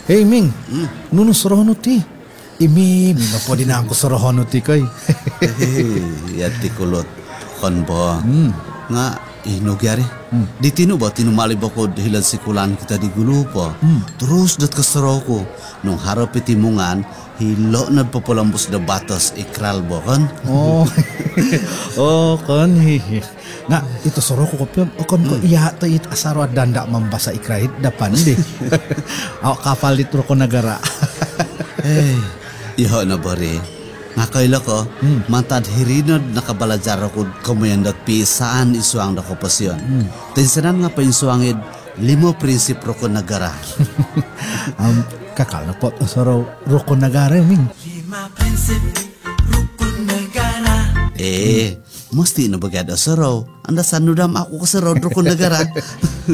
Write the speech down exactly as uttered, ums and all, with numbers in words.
Hey Ming, hmm. Nuno sorohono ti. Imi, mima po din ako sorohono ti kay. Hehehe, yati kulot kon po. Hmm. Nga inugyari. Hmm. Di tino ba tinumali ba ko dahilan sikulan kita di gulupo. Hmm. Terus dat kasaro ko nung harap itimungan hilo na papulambos na batas ikral ba kan? Oh. Oh kan hihi. Nga ito soro ko kopyam o kan ko iya ta it asaro at danda mambasa ikrahit dapan di. Ako kapal litro ko nagara. Hey, iho na bari. Nga kaila ko, hmm. mantad hirinod nakabalajar ako kumayandat pisaan isuang na kopasyon. Hmm. Tinsanan nga pa isuangid limo prinsip ro ko nagara. um, kakal na po soro ro ko nagara Ming. Lima prinsip rukun negara. Eh, mesti na bagada soro. Anda sanudam ako ka soro ro ko nagara.